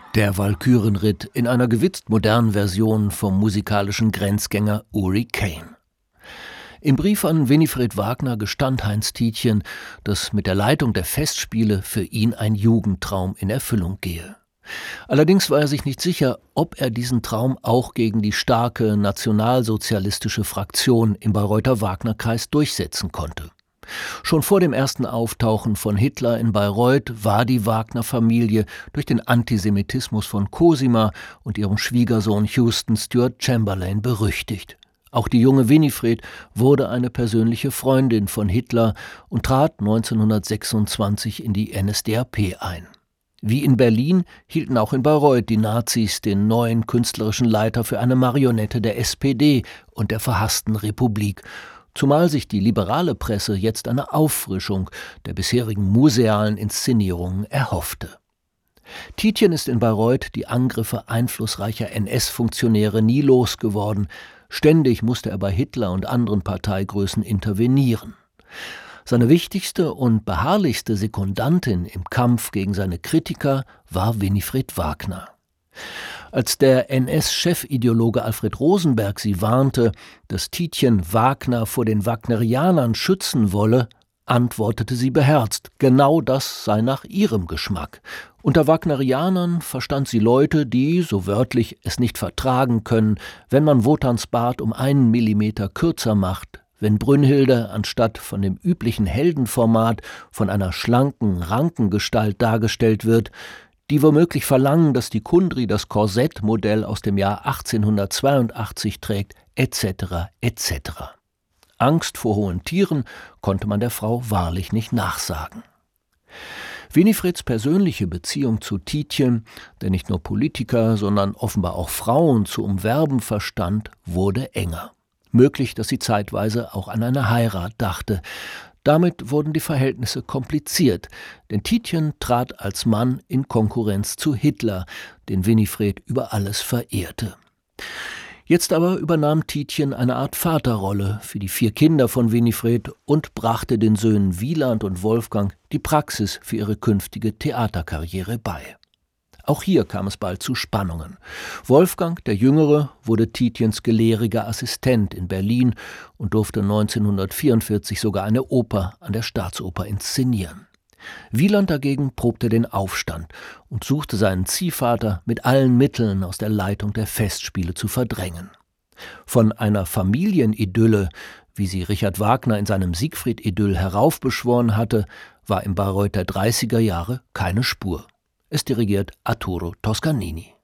Der Walkürenritt in einer gewitzt modernen Version vom musikalischen Grenzgänger Uri Caine. Im Brief an Winifred Wagner gestand Heinz Tietjen, dass mit der Leitung der Festspiele für ihn ein Jugendtraum in Erfüllung gehe. Allerdings war er sich nicht sicher, ob er diesen Traum auch gegen die starke nationalsozialistische Fraktion im Bayreuther Wagnerkreis durchsetzen konnte. Schon vor dem ersten Auftauchen von Hitler in Bayreuth war die Wagner-Familie durch den Antisemitismus von Cosima und ihrem Schwiegersohn Houston Stewart Chamberlain berüchtigt. Auch die junge Winifred wurde eine persönliche Freundin von Hitler und trat 1926 in die NSDAP ein. Wie in Berlin hielten auch in Bayreuth die Nazis den neuen künstlerischen Leiter für eine Marionette der SPD und der verhassten Republik, zumal sich die liberale Presse jetzt eine Auffrischung der bisherigen musealen Inszenierungen erhoffte. Tietjen ist in Bayreuth die Angriffe einflussreicher NS-Funktionäre nie losgeworden. Ständig musste er bei Hitler und anderen Parteigrößen intervenieren. Seine wichtigste und beharrlichste Sekundantin im Kampf gegen seine Kritiker war Winifred Wagner. Als der NS-Chefideologe Alfred Rosenberg sie warnte, dass Tietjen Wagner vor den Wagnerianern schützen wolle, antwortete sie beherzt, genau das sei nach ihrem Geschmack. Unter Wagnerianern verstand sie Leute, die, so wörtlich, es nicht vertragen können, wenn man Wotans Bart um 1 Millimeter kürzer macht, wenn Brünnhilde anstatt von dem üblichen Heldenformat von einer schlanken Rankengestalt dargestellt wird, die womöglich verlangen, dass die Kundry das Korsettmodell aus dem Jahr 1882 trägt, etc. etc. Angst vor hohen Tieren konnte man der Frau wahrlich nicht nachsagen. Winifreds persönliche Beziehung zu Tietjen, der nicht nur Politiker, sondern offenbar auch Frauen zu umwerben verstand, wurde enger. Möglich, dass sie zeitweise auch an eine Heirat dachte. Damit wurden die Verhältnisse kompliziert, denn Tietjen trat als Mann in Konkurrenz zu Hitler, den Winifred über alles verehrte. Jetzt aber übernahm Tietjen eine Art Vaterrolle für die 4 Kinder von Winifred und brachte den Söhnen Wieland und Wolfgang die Praxis für ihre künftige Theaterkarriere bei. Auch hier kam es bald zu Spannungen. Wolfgang, der Jüngere, wurde Tietjens gelehriger Assistent in Berlin und durfte 1944 sogar eine Oper an der Staatsoper inszenieren. Wieland dagegen probte den Aufstand und suchte seinen Ziehvater mit allen Mitteln aus der Leitung der Festspiele zu verdrängen. Von einer Familienidylle, wie sie Richard Wagner in seinem Siegfried-Idyll heraufbeschworen hatte, war im Bayreuth der 30er Jahre keine Spur. Es dirigiert Arturo Toscanini.